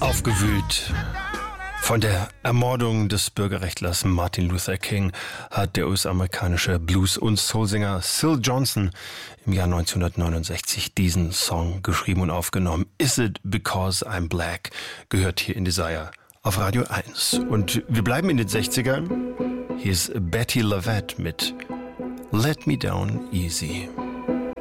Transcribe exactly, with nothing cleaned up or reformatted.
Aufgewühlt von der Ermordung des Bürgerrechtlers Martin Luther King hat der U S-amerikanische Blues- und Soulsänger Syl Johnson im Jahr neunzehnhundertneunundsechzig diesen Song geschrieben und aufgenommen. Is It Because I'm Black gehört hier in Desire auf Radio eins. Und wir bleiben in den sechzigern. Hier ist Betty Lavette mit Let Me Down Easy.